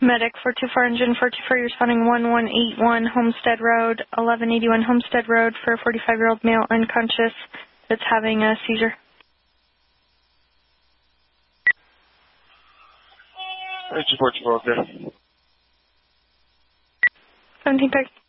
Medic 424 engine 424, you're responding 1181 Homestead Road, 1181 Homestead Road for a 45-year-old male unconscious that's having a seizure. Engine 424, okay. 17 Peg.